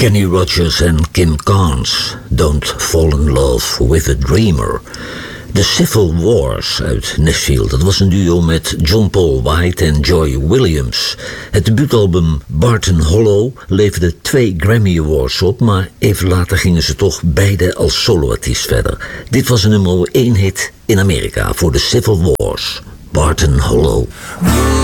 Kenny Rogers en Kim Carnes, Don't Fall in Love with a Dreamer. The Civil Wars uit Nashville, dat was een duo met John Paul White en Joy Williams. Het debuutalbum Barton Hollow leverde 2 Grammy Awards op, maar even later gingen ze toch beide als soloartiest verder. Dit was een nummer 1 hit in Amerika voor The Civil Wars, Barton Hollow.